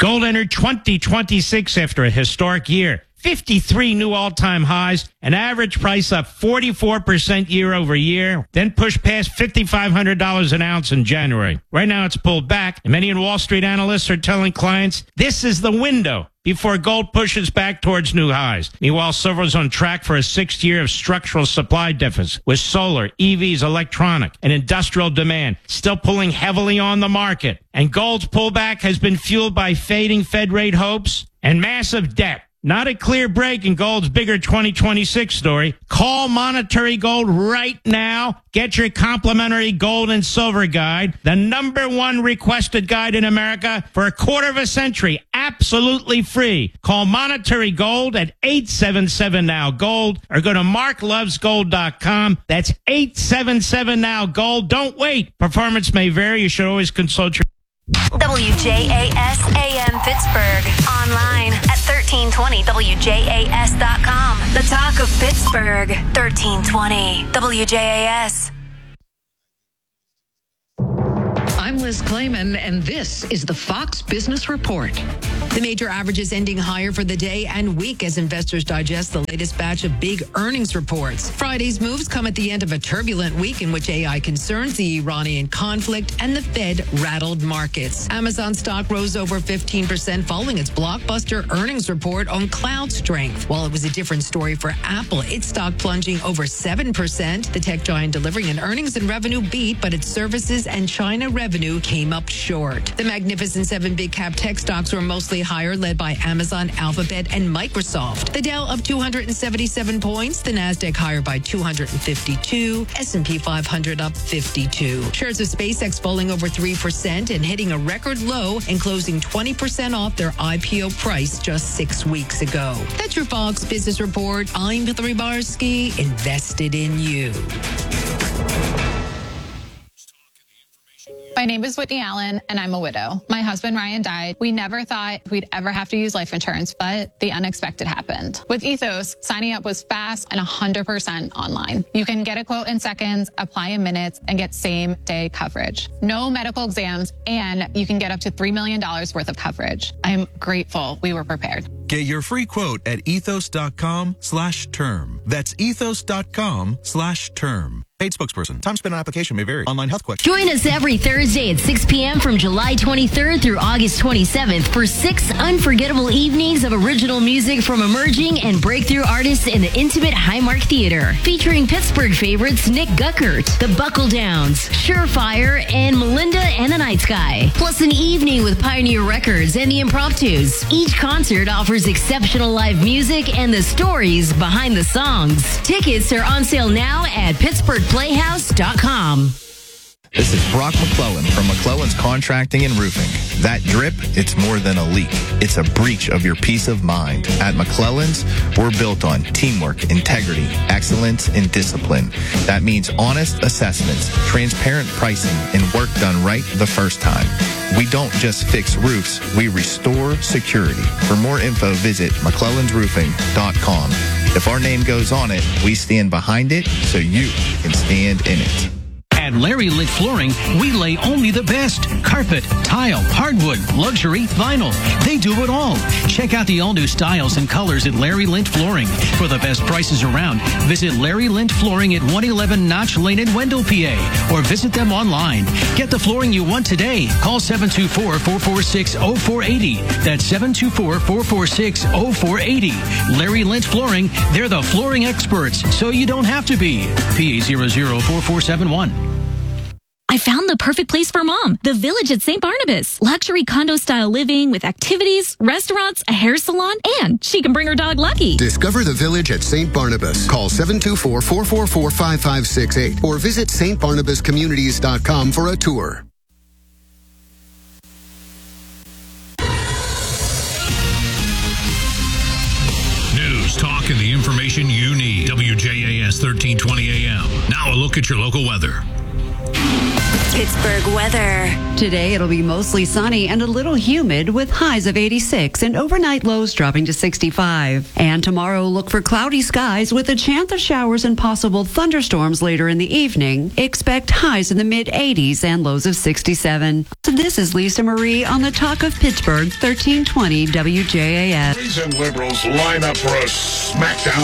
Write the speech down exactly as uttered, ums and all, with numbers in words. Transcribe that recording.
Gold entered twenty twenty-six after a historic year. fifty-three new all-time highs, an average price up forty-four percent year over year, then pushed past five thousand five hundred dollars an ounce in January. Right now it's pulled back, and many Wall Street analysts are telling clients this is the window before gold pushes back towards new highs. Meanwhile, silver is on track for a sixth year of structural supply deficit, with solar, E Vs, electronic, and industrial demand still pulling heavily on the market. And gold's pullback has been fueled by fading Fed rate hopes and massive debt. Not a clear break in gold's bigger twenty twenty-six story. Call Monetary Gold right now. Get your complimentary gold and silver guide, the number one requested guide in America for a quarter of a century, absolutely free. Call Monetary Gold at eight seven seven now gold or go to mark loves gold dot com. That's eight seven seven now gold. Don't wait. Performance may vary. You should always consult your W J A S A M Pittsburgh. Online at thirteen twenty W J A S dot com. The talk of Pittsburgh. thirteen twenty W J A S. I'm Liz Clayman, and this is the Fox Business Report. The major averages ending higher for the day and week as investors digest the latest batch of big earnings reports. Friday's moves come at the end of a turbulent week in which A I concerns, the Iranian conflict, and the Fed rattled markets. Amazon stock rose over fifteen percent following its blockbuster earnings report on cloud strength. While it was a different story for Apple, its stock plunging over seven percent. The tech giant delivering an earnings and revenue beat, but its services and China revenue came up short. The Magnificent Seven big cap tech stocks were mostly higher, led by Amazon, Alphabet, and Microsoft. The Dow up two hundred seventy-seven points, the Nasdaq higher by two hundred fifty-two, S and P five hundred up fifty-two. Shares of SpaceX falling over three percent and hitting a record low and closing twenty percent off their I P O price just six weeks ago. That's your Fox Business Report. I'm Hillary Barsky, invested in you. My name is Whitney Allen, and I'm a widow. My husband, Ryan, died. We never thought we'd ever have to use life insurance, but the unexpected happened. With Ethos, signing up was fast and one hundred percent online. You can get a quote in seconds, apply in minutes, and get same-day coverage. No medical exams, and you can get up to three million dollars worth of coverage. I'm grateful we were prepared. Get your free quote at ethos.com slash term. That's ethos.com slash term. Paid spokesperson. Time spent on application may vary. Online health question. Join us every Thursday at six p.m. from July twenty-third through August twenty-seventh for six unforgettable evenings of original music from emerging and breakthrough artists in the intimate Highmark Theater. Featuring Pittsburgh favorites Nick Guckert, The Buckle Downs, Surefire, and Melinda and the Night Sky. Plus an evening with Pioneer Records and the Impromptus. Each concert offers exceptional live music and the stories behind the songs. Tickets are on sale now at Pittsburgh playhouse dot com. This is Brock McClellan from McClellan's Contracting and Roofing. That drip, it's more than a leak. It's a breach of your peace of mind. At McClellan's, we're built on teamwork, integrity, excellence, and discipline. That means honest assessments, transparent pricing, and work done right the first time. We don't just fix roofs, we restore security. For more info, visit mcclellans roofing dot com. If our name goes on it, we stand behind it so you can stand in it. At Larry Lint Flooring, we lay only the best. Carpet, tile, hardwood, luxury, vinyl. They do it all. Check out the all-new styles and colors at Larry Lint Flooring. For the best prices around, visit Larry Lint Flooring at one eleven Notch Lane in Wendell, P A, or visit them online. Get the flooring you want today. Call seven two four, four four six, zero four eight zero. That's seven two four, four four six, zero four eight zero. Larry Lint Flooring, they're the flooring experts, so you don't have to be. P A zero zero four four seven one. I found the perfect place for mom, the Village at Saint Barnabas. Luxury condo-style living with activities, restaurants, a hair salon, and she can bring her dog Lucky. Discover the Village at Saint Barnabas. Call seven two four, four four four, five five six eight or visit s t barnabas communities dot com for a tour. News, talk, and the information you need. W J A S thirteen twenty A M. Now a look at your local weather. Pittsburgh weather. Today it'll be mostly sunny and a little humid with highs of eighty-six and overnight lows dropping to sixty-five. And tomorrow look for cloudy skies with a chance of showers and possible thunderstorms later in the evening. Expect highs in the mid eighties and lows of sixty-seven. So this is Lisa Marie on the Talk of Pittsburgh, thirteen twenty W J A S. And liberals line up for a smackdown.